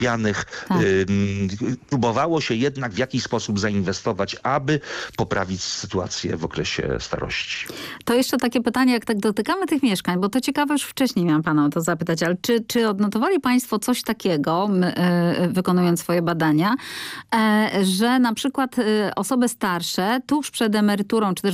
zarabianych próbowało się jednak w jakiś sposób zainwestować, aby poprawić sytuację w okresie starości. To jeszcze takie pytanie, jak tak dotykamy tych mieszkań, bo to ciekawe, już wcześniej miałam pana o to zapytać, ale czy odnotowali państwo coś takiego, wykonując swoje badania, że na przykład osoby starsze tuż przed emeryturą, czy też